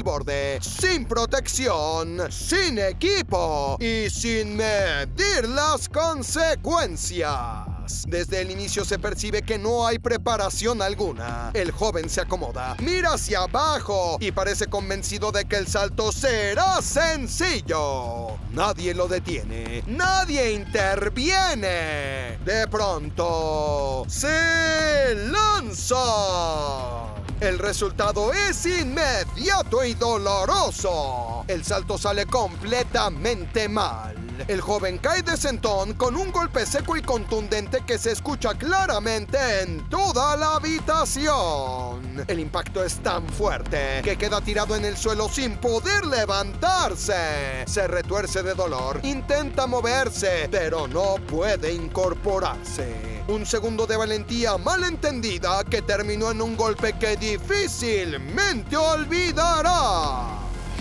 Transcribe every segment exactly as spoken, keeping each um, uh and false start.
borde, sin protección, sin equipo y sin medir las consecuencias. Desde el inicio se percibe que no hay preparación alguna. El joven se acomoda, mira hacia abajo y parece convencido de que el salto será sencillo. Nadie lo detiene, nadie interviene. De pronto, se lanza. El resultado es inmediato y doloroso. El salto sale completamente mal. El joven cae de sentón con un golpe seco y contundente que se escucha claramente en toda la habitación. El impacto es tan fuerte que queda tirado en el suelo sin poder levantarse. Se retuerce de dolor, intenta moverse, pero no puede incorporarse. Un segundo de valentía mal entendida que terminó en un golpe que difícilmente olvidará.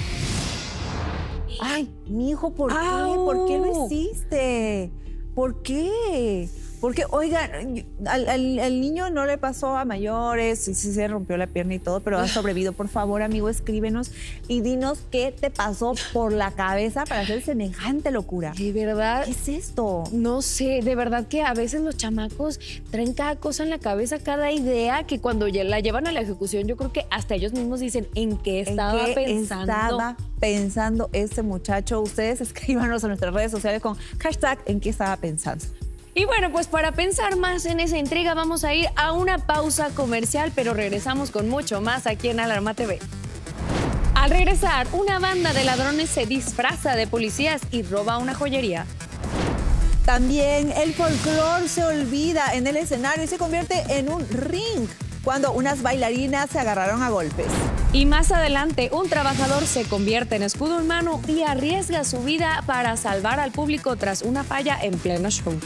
Ay, mi hijo, ¿por qué? ¡Au! ¿Por qué lo hiciste? ¿Por qué? Porque, oiga, al, al, al niño no le pasó a mayores, sí, sí se rompió la pierna y todo, pero ha sobrevivido. Por favor, amigo, escríbenos y dinos qué te pasó por la cabeza para hacer semejante locura. De verdad. ¿Qué es esto? No sé, de verdad que a veces los chamacos traen cada cosa en la cabeza, cada idea, que cuando ya la llevan a la ejecución, yo creo que hasta ellos mismos dicen, ¿en qué estaba ¿En qué pensando? estaba pensando este muchacho? Ustedes escríbanos a nuestras redes sociales con hashtag ¿en qué estaba pensando? Y bueno, pues para pensar más en esa intriga vamos a ir a una pausa comercial, pero regresamos con mucho más aquí en Alarma T V. Al regresar, una banda de ladrones se disfraza de policías y roba una joyería. También el folclore se olvida en el escenario y se convierte en un ring cuando unas bailarinas se agarraron a golpes. Y más adelante, un trabajador se convierte en escudo humano y arriesga su vida para salvar al público tras una falla en pleno show.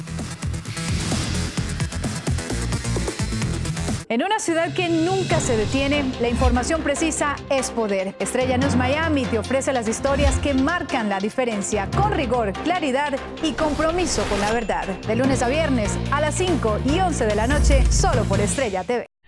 En una ciudad que nunca se detiene, la información precisa es poder. Estrella News Miami te ofrece las historias que marcan la diferencia, con rigor, claridad y compromiso con la verdad. De lunes a viernes a las cinco y once de la noche, solo por Estrella T V.